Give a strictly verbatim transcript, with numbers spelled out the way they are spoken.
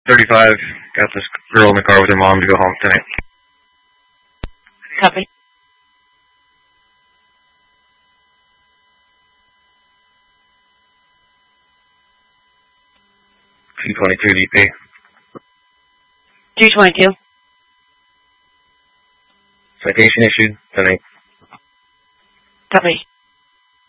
thirty-five, got this girl in the car with her mom to go home tonight. Copy. two twenty-two D P. two twenty-two. Citation issued tonight. Copy.